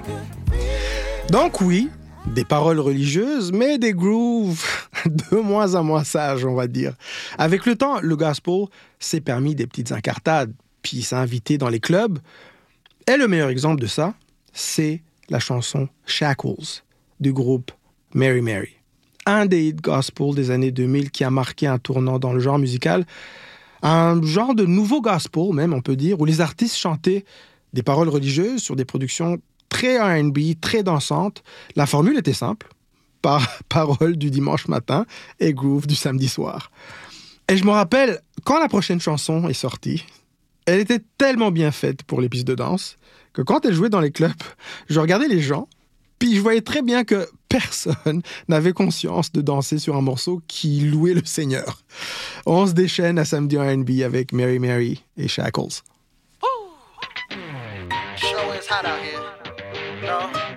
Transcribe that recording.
Donc oui, des paroles religieuses, mais des grooves de moins en moins sages, on va dire. Avec le temps, le gospel s'est permis des petites incartades, puis s'est invité dans les clubs. Et le meilleur exemple de ça, c'est la chanson Shackles du groupe Mary Mary. Un des hits gospel des années 2000 qui a marqué un tournant dans le genre musical. Un genre de nouveau gospel, même, on peut dire, où les artistes chantaient des paroles religieuses sur des productions très R&B, très dansantes. La formule était simple. Paroles du dimanche matin et groove du samedi soir. Et je me rappelle, quand la prochaine chanson est sortie, elle était tellement bien faite pour les pistes de danse que quand elle jouait dans les clubs, je regardais les gens, puis je voyais très bien que personne n'avait conscience de danser sur un morceau qui louait le Seigneur. On se déchaîne à samedi R&B avec Mary Mary et Shackles. Show is hot out here. No?